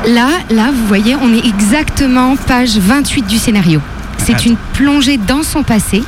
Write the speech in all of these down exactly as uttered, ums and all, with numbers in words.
Là, là, vous voyez, on est exactement page vingt-huit du scénario. C'est Attends. une plongée dans son passé,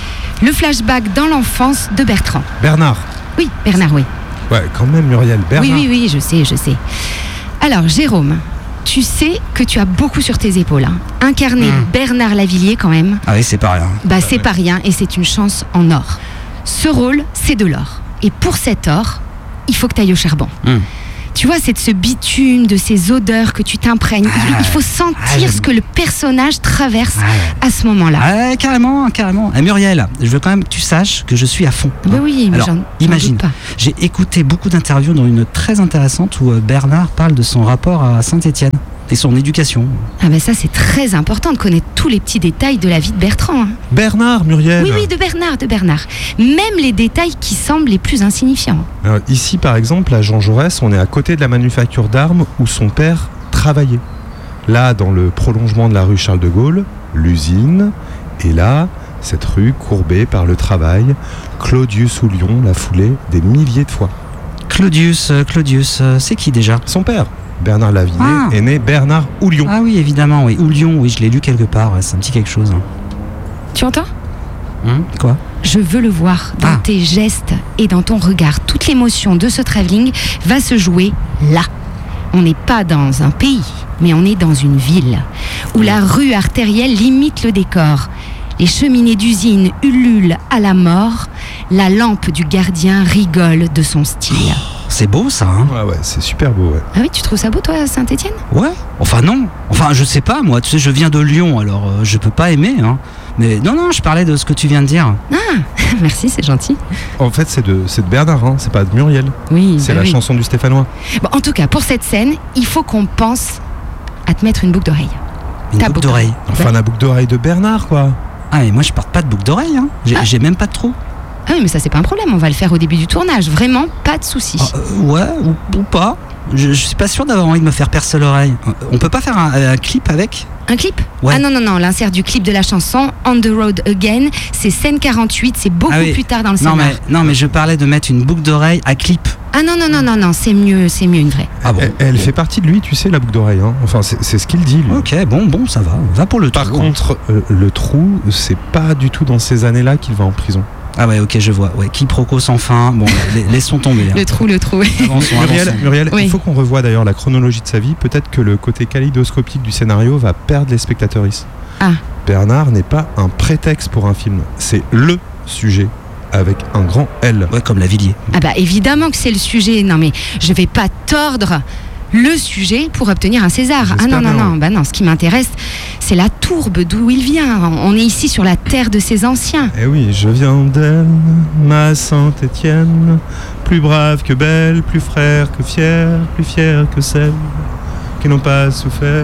le flashback dans l'enfance de Bertrand. Bernard. Oui, Bernard, oui. Ouais, quand même, Muriel. Bernard. Oui, oui, oui, je sais, je sais. Alors, Jérôme, tu sais que tu as beaucoup sur tes épaules. Hein. Incarner Mmh. Bernard Lavillier, quand même, Ah oui, c'est pas rien. bah, c'est pas rien et c'est une chance en or. Ce rôle, c'est de l'or. Et pour cet or, il faut que tu ailles au charbon. Mmh. Tu vois, c'est de ce bitume, de ces odeurs que tu t'imprègnes. Il- il faut sentir Ah, j'aime. ce que le personnage traverse Ah, à ce moment-là. ouais, carrément, carrément. Et Muriel, je veux quand même que tu saches que je suis à fond. Bah oui, mais Alors, j'en, j'en imagine, doute pas. j'ai écouté beaucoup d'interviews, dont une très intéressante où euh, Bernard parle de son rapport à Saint-Étienne et son éducation. Ah bah ça, c'est très important de connaître tous les petits détails de la vie de Bertrand. hein. Bernard, Muriel. Oui, oui, de Bernard, de Bernard. Même les détails qui semblent les plus insignifiants. Alors, ici, par exemple, à Jean Jaurès, on est à côté de la manufacture d'armes où son père travaillait. Là, dans le prolongement de la rue Charles de Gaulle, l'usine. Et là, cette rue courbée par le travail. Claudius Houlion l'a foulé des milliers de fois. Claudius, euh, Claudius, euh, c'est qui déjà? Son père, Bernard Lavillier, Ah. est né Bernard Houlion. Ah oui, évidemment, oui. Ou Lyon, oui, je l'ai lu quelque part, ouais, c'est un petit quelque chose. hein. Tu entends ? Hum, quoi? Je veux le voir dans Ah. tes gestes et dans ton regard. Toute l'émotion de ce travelling va se jouer là. On n'est pas dans un pays, mais on est dans une ville où la rue artérielle limite le décor. Les cheminées d'usine ululent à la mort. La lampe du gardien rigole de son style. C'est beau ça, hein? Ouais, ouais, c'est super beau, ouais. Ah oui, tu trouves ça beau, toi, Saint-Étienne ? Ouais. Enfin non. Enfin, je sais pas, moi. Tu sais, je viens de Lyon, alors euh, je peux pas aimer, hein. Mais non, non, je parlais de ce que tu viens de dire. Merci, c'est gentil. En fait, c'est de, c'est de Bernard, hein, c'est pas de Muriel. Oui, C'est bah la oui. chanson du Stéphanois. Bon, en tout cas, pour cette scène, il faut qu'on pense à te mettre une boucle d'oreille. Une Ta boucle boucle. d'oreille. Enfin, la boucle d'oreille de Bernard, quoi. Ah, mais moi, je porte pas de boucle d'oreille, hein. J'ai Ah. j'ai même pas de trou. Ah oui, mais ça, c'est pas un problème. On va le faire au début du tournage. Vraiment, pas de souci. Ah, euh, ouais, ou, ou pas. Je, je suis pas sûr d'avoir envie de me faire percer l'oreille. Euh, On peut pas faire un, un clip avec? Un clip ? Ouais. Ah non, non, non. L'insert du clip de la chanson On the Road Again, c'est scène quarante-huit. C'est beaucoup Ah oui. plus tard dans le Non scénar. mais, non, mais je parlais de mettre une boucle d'oreille à clip. Ah non, non, non, non, non. C'est mieux, c'est mieux une vraie. Ah bon. Elle, elle fait partie de lui, tu sais, la boucle d'oreille. Hein. Enfin, c'est, c'est ce qu'il dit, lui. Ok, bon, bon, ça va. Va pour le Par trou. contre, euh, le trou, c'est pas du tout dans ces années-là qu'il va en prison. Ah ouais, ok, je vois. Ouais, quiproquo sans fin. Bon, la- laissons tomber. hein. Le trou, le trou. Avançons, Muriel, avançons. Muriel Oui. il faut qu'on revoie d'ailleurs la chronologie de sa vie. Peut-être que le côté kaléidoscopique du scénario va perdre les spectateuristes. Ah. Bernard n'est pas un prétexte pour un film. C'est LE sujet avec un grand L. Ouais, comme la Villiers. Ah bah évidemment que c'est le sujet. Non mais je vais pas tordre le sujet pour obtenir un César. Ah J'espère non, non, bien, non. ouais. Bah non, ce qui m'intéresse, c'est la tourbe d'où il vient. On est ici sur la terre de ses anciens. Eh oui, je viens d'elle, ma Saint-Étienne, plus brave que belle, plus frère que fier, plus fier que celle qui n'ont pas souffert.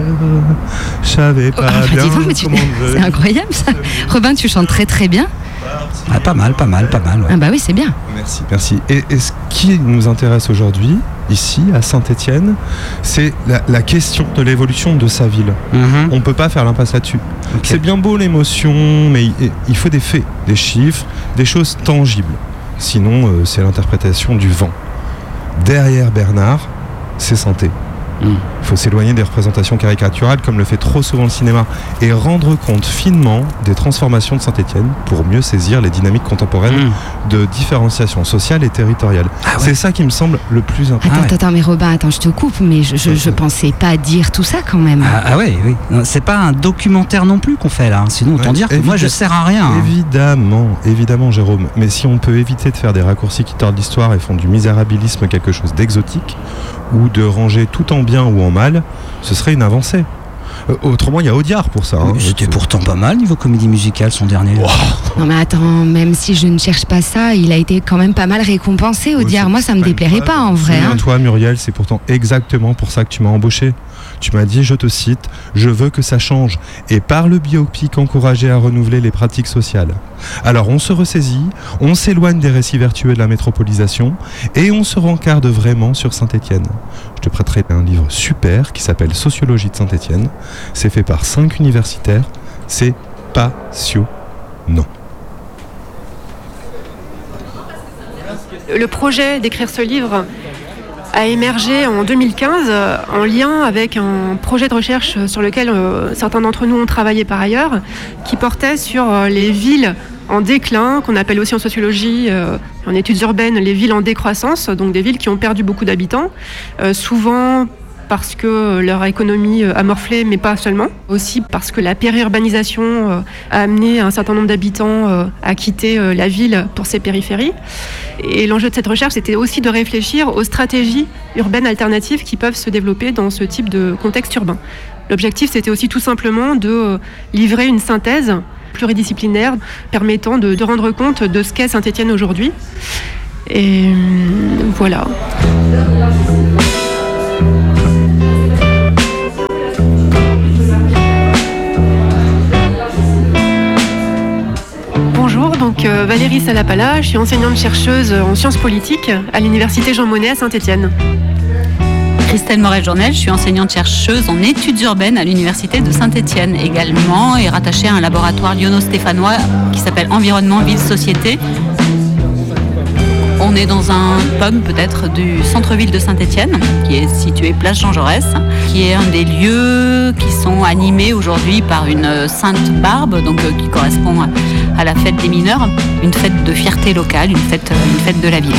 Je savais pas Ah, bah, bien dis donc, mais tu- comment C'est incroyable ça. Robin, tu chantes très très bien. Ah, pas mal, pas mal, pas mal. Ouais. Ah bah oui, c'est bien. Merci, merci. Et, et ce qui nous intéresse aujourd'hui, ici, à Saint-Étienne, c'est la, la question de l'évolution de sa ville. Mhm. On ne peut pas faire l'impasse là-dessus. Ok. C'est bien beau l'émotion, mais il, il faut des faits, des chiffres, des choses tangibles. Sinon, euh, c'est l'interprétation du vent. Derrière Bernard, c'est Santé. Mm. Il faut s'éloigner des représentations caricaturales comme le fait trop souvent le cinéma et rendre compte finement des transformations de Saint-Étienne pour mieux saisir les dynamiques contemporaines Mhm. de différenciation sociale et territoriale. Ah ouais. C'est ça qui me semble le plus important. Attends, Ah ouais. attends, mais Robin, attends, je te coupe, mais je, je, je pensais pas dire tout ça quand même. Ah, ah ouais, oui. Non, c'est pas un documentaire non plus qu'on fait là. hein. Sinon, autant Ouais, dire que moi, je évita- sers à rien. hein. Évidemment, évidemment, Jérôme. Mais si on peut éviter de faire des raccourcis qui tordent l'histoire et font du misérabilisme quelque chose d'exotique, ou de ranger tout en bien ou en mal, ce serait une avancée. Euh, autrement, il y a Audiard pour ça. hein. Mais C'était Euh, pourtant pas mal niveau comédie musicale son dernier. Non mais attends, même si je ne cherche pas ça, il a été quand même pas mal récompensé, Audiard. Oh, Moi, c'est ça me pas déplairait une pas preuve. en vrai. hein. Souviens-toi, Muriel, c'est pourtant exactement pour ça que tu m'as embauché. Tu m'as dit, je te cite, je veux que ça change. Et par le biopic, encourager à renouveler les pratiques sociales. Alors on se ressaisit, on s'éloigne des récits vertueux de la métropolisation et on se rencarde vraiment sur Saint-Étienne. Je te prêterai un livre super qui s'appelle Sociologie de Saint-Étienne. C'est fait par cinq universitaires. C'est passionnant. Le projet d'écrire ce livre a émergé en deux mille quinze euh, en lien avec un projet de recherche sur lequel euh, certains d'entre nous ont travaillé par ailleurs, qui portait sur euh, les villes en déclin, qu'on appelle aussi en sociologie, euh, en études urbaines, les villes en décroissance, donc des villes qui ont perdu beaucoup d'habitants, euh, souvent parce que leur économie a morflé, mais pas seulement. Aussi parce que la périurbanisation euh, a amené un certain nombre d'habitants euh, à quitter euh, la ville pour ses périphéries. Et l'enjeu de cette recherche, c'était aussi de réfléchir aux stratégies urbaines alternatives qui peuvent se développer dans ce type de contexte urbain. L'objectif, c'était aussi tout simplement de euh, livrer une synthèse pluridisciplinaire permettant de, de rendre compte de ce qu'est Saint-Étienne aujourd'hui. Et euh, voilà. Bonjour, donc euh, Valérie Salapala, je suis enseignante-chercheuse en sciences politiques à l'université Jean Monnet à Saint-Étienne. Christelle Morel-Journel, je suis enseignante-chercheuse en études urbaines à l'université de Saint-Étienne également et rattachée à un laboratoire lyonno-stéphanois qui s'appelle Environnement, Ville, Société. On est dans un pub peut-être du centre-ville de Saint-Étienne, qui est situé place Jean Jaurès, qui est un des lieux qui sont animés aujourd'hui par une Sainte Barbe, donc euh, qui correspond à, à la fête des mineurs, une fête de fierté locale, une fête, une fête de la ville.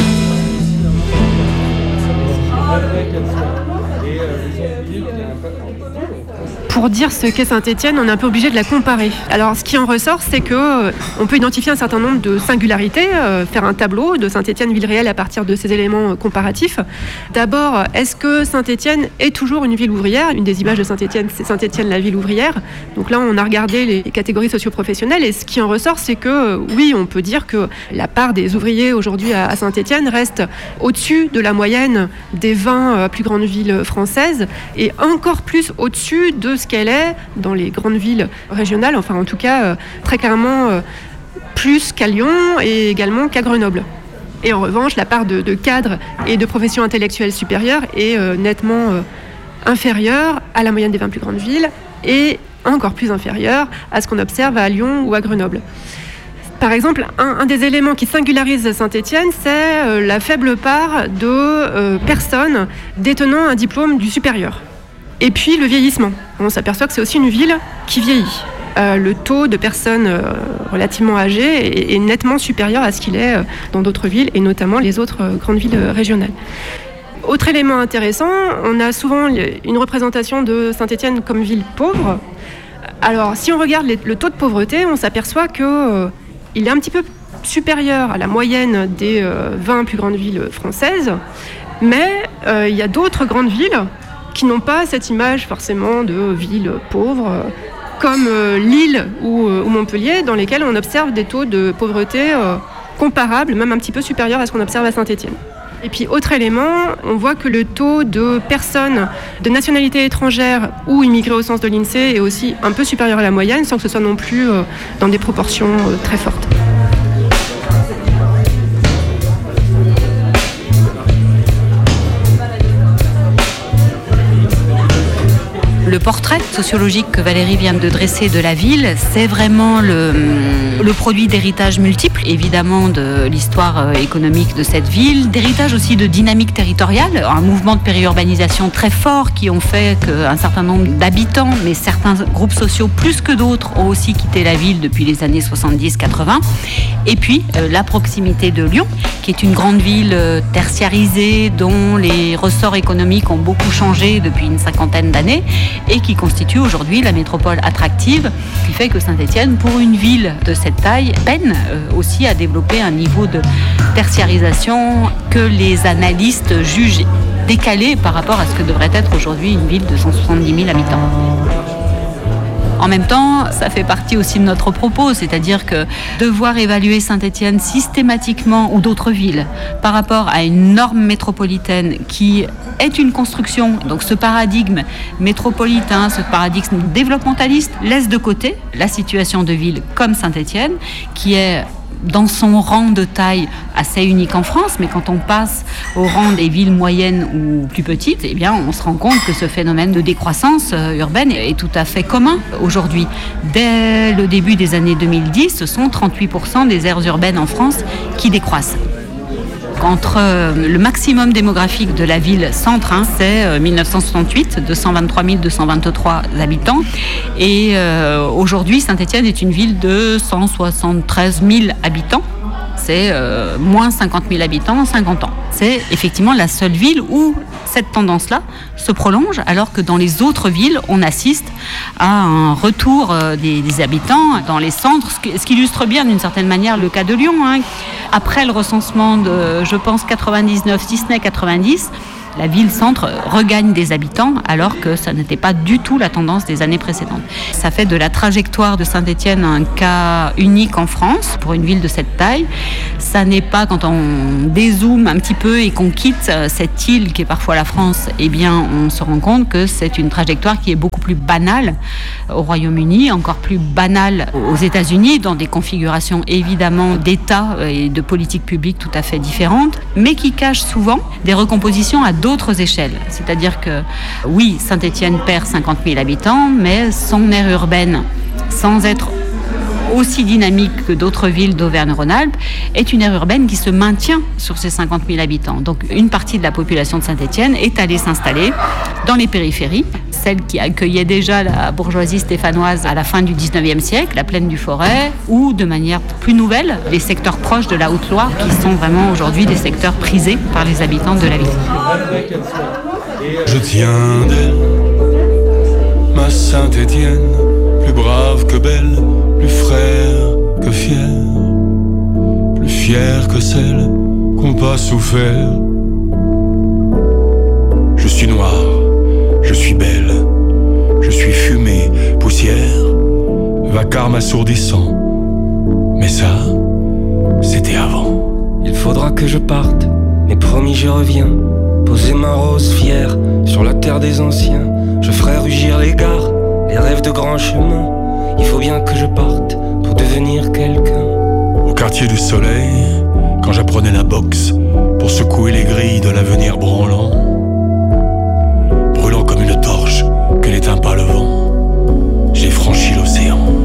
Pour dire ce qu'est Saint-Étienne, on est un peu obligé de la comparer. Alors, ce qui en ressort, c'est que euh, on peut identifier un certain nombre de singularités, euh, faire un tableau de Saint-Étienne ville réelle à partir de ces éléments euh, comparatifs. D'abord, est-ce que Saint-Étienne est toujours une ville ouvrière ? Une des images de Saint-Étienne, c'est Saint-Étienne, la ville ouvrière. Donc là, on a regardé les catégories socio-professionnelles et ce qui en ressort, c'est que euh, oui, on peut dire que la part des ouvriers aujourd'hui à, à Saint-Étienne reste au-dessus de la moyenne des vingt euh, plus grandes villes françaises et encore plus au-dessus de ce qu'elle est dans les grandes villes régionales, enfin en tout cas euh, très clairement euh, plus qu'à Lyon et également qu'à Grenoble. Et en revanche, la part de, de cadres et de professions intellectuelles supérieures est euh, nettement euh, inférieure à la moyenne des vingt plus grandes villes et encore plus inférieure à ce qu'on observe à Lyon ou à Grenoble. Par exemple, un, un des éléments qui singularise Saint-Étienne, c'est euh, la faible part de euh, personnes détenant un diplôme du supérieur. Et puis le vieillissement. On s'aperçoit que c'est aussi une ville qui vieillit. Euh, le taux de personnes euh, relativement âgées est, est nettement supérieur à ce qu'il est euh, dans d'autres villes, et notamment les autres euh, grandes villes euh, régionales. Autre élément intéressant, on a souvent une représentation de Saint-Étienne comme ville pauvre. Alors, si on regarde les, le taux de pauvreté, on s'aperçoit qu'il euh, est un petit peu supérieur à la moyenne des euh, vingt plus grandes villes françaises, mais euh, il y a d'autres grandes villes qui n'ont pas cette image forcément de ville pauvre, euh, comme euh, Lille ou, euh, ou Montpellier, dans lesquelles on observe des taux de pauvreté euh, comparables, même un petit peu supérieurs à ce qu'on observe à Saint-Étienne. Et puis, autre élément, on voit que le taux de personnes de nationalité étrangère ou immigrées au sens de l'INSEE est aussi un peu supérieur à la moyenne, sans que ce soit non plus euh, dans des proportions euh, très fortes. Le portrait sociologique que Valérie vient de dresser de la ville, c'est vraiment le, le produit d'héritages multiples, évidemment de l'histoire économique de cette ville, d'héritage aussi de dynamique territoriale, un mouvement de périurbanisation très fort qui ont fait qu'un certain nombre d'habitants, mais certains groupes sociaux plus que d'autres, ont aussi quitté la ville depuis les années soixante-dix quatre-vingts. Et puis euh, la proximité de Lyon, qui est une grande ville euh, tertiarisée, dont les ressorts économiques ont beaucoup changé depuis une cinquantaine d'années, et qui constitue aujourd'hui la métropole attractive, qui fait que Saint-Étienne, pour une ville de cette taille, peine euh, aussi à développer un niveau de tertiarisation que les analystes jugent décalé par rapport à ce que devrait être aujourd'hui une ville de cent soixante-dix mille habitants. En même temps, ça fait partie aussi de notre propos, c'est-à-dire que devoir évaluer Saint-Étienne systématiquement ou d'autres villes par rapport à une norme métropolitaine qui est une construction, donc ce paradigme métropolitain, ce paradigme développementaliste laisse de côté la situation de villes comme Saint-Étienne, qui est dans son rang de taille assez unique en France, mais quand on passe au rang des villes moyennes ou plus petites, eh bien, on se rend compte que ce phénomène de décroissance urbaine est tout à fait commun aujourd'hui. Dès le début des années deux mille dix, ce sont trente-huit pour cent des aires urbaines en France qui décroissent. Entre euh, le maximum démographique de la ville centre, hein, c'est euh, mille neuf cent soixante-huit, deux cent vingt-trois mille deux cent vingt-trois habitants. Et euh, aujourd'hui, Saint-Étienne est une ville de cent soixante-treize mille habitants. C'est euh, moins cinquante mille habitants en cinquante ans. C'est effectivement la seule ville où cette tendance-là se prolonge, alors que dans les autres villes, on assiste à un retour euh, des, des habitants dans les centres, ce qui, ce qui illustre bien d'une certaine manière le cas de Lyon. Hein. Après le recensement de, je pense, quatre-vingt-dix-neuf, si ce n'est quatre-vingt-dix, la ville-centre regagne des habitants alors que ça n'était pas du tout la tendance des années précédentes. Ça fait de la trajectoire de Saint-Étienne un cas unique en France pour une ville de cette taille. Ça n'est pas, quand on dézoome un petit peu et qu'on quitte cette île qui est parfois la France, eh bien on se rend compte que c'est une trajectoire qui est beaucoup plus banale au Royaume-Uni, encore plus banale aux États-Unis, dans des configurations évidemment d'État et de politiques publiques tout à fait différentes, mais qui cachent souvent des recompositions à d'autres échelles. C'est-à-dire que, oui, Saint-Étienne perd cinquante mille habitants, mais son aire urbaine, sans être aussi dynamique que d'autres villes d'Auvergne-Rhône-Alpes, est une aire urbaine qui se maintient sur ces cinquante mille habitants. Donc une partie de la population de Saint-Étienne est allée s'installer dans les périphéries, celles qui accueillaient déjà la bourgeoisie stéphanoise à la fin du dix-neuvième siècle, la plaine du Forêt, ou de manière plus nouvelle, les secteurs proches de la Haute-Loire, qui sont vraiment aujourd'hui des secteurs prisés par les habitants de la ville. Je tiens d'elle, ma Saint-Étienne, plus brave que belle, plus frère que fier, plus fier que celle qu'on pas souffert. Je suis noir, je suis belle, je suis fumée, poussière, vacarme assourdissant. Mais ça, c'était avant. Il faudra que je parte, mais promis je reviens. Poser ma rose fière sur la terre des anciens. Je ferai rugir les gares, les rêves de grands chemins. Il faut bien que je parte pour devenir quelqu'un. Au quartier du soleil, quand j'apprenais la boxe, pour secouer les grilles de l'avenir branlant,